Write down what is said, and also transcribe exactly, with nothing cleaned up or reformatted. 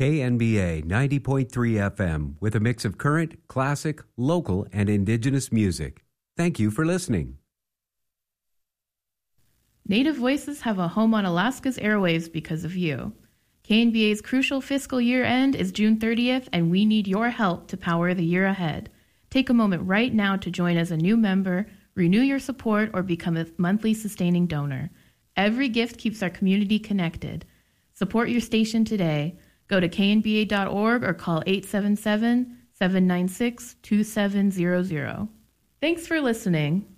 K N B A ninety point three F M with a mix of current, classic, local, and indigenous music. Thank you for listening. Native Voices have a home on Alaska's airwaves because of you. K N B A's crucial fiscal year end is June thirtieth, and we need your help to power the year ahead. Take a moment right now to join as a new member, renew your support, or become a monthly sustaining donor. Every gift keeps our community connected. Support your station today. Go to K N B A dot org or call eight seven seven, seven nine six, two seven zero zero. Thanks for listening.